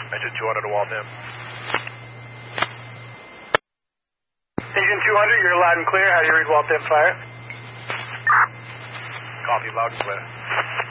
Engine 200 to Waltham. Engine 200, you're loud and clear. How do you read Waltham Fire? Copy, loud and clear.